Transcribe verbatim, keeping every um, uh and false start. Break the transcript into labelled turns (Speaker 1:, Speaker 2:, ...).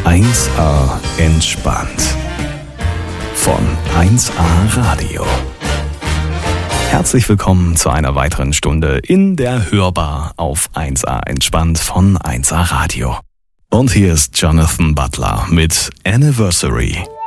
Speaker 1: eins A entspannt von eins A Radio. Herzlich willkommen zu einer weiteren Stunde in der Hörbar auf eins A entspannt von eins A Radio. Und hier ist Jonathan Butler mit Anniversary.